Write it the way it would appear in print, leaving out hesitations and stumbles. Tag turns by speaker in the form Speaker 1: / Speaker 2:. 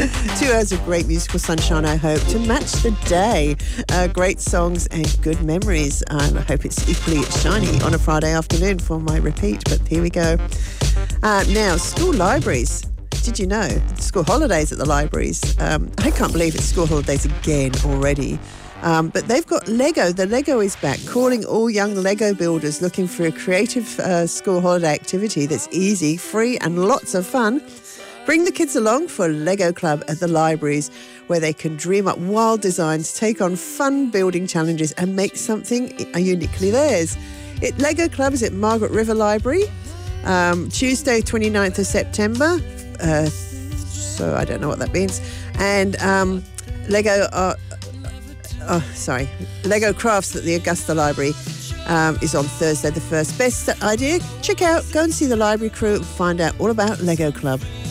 Speaker 1: 2 hours of great musical sunshine, I hope, to match the day. Great songs and good memories. And I hope it's equally shiny on a Friday afternoon for my repeat, but here we go. Now, school libraries. Did you know? School holidays at the libraries. I can't believe it's school holidays again already. But they've got Lego. The Lego is back, calling all young Lego builders looking for a creative school holiday activity that's easy, free and lots of fun. Bring the kids along for Lego Club at the libraries, where they can dream up wild designs, take on fun building challenges and make something uniquely theirs. Lego Club is at Margaret River Library, Tuesday 29th of September. So I don't know what that means. And Lego Crafts at the Augusta Library is on Thursday the 1st. Best idea? Go and see the library crew and find out all about Lego Club.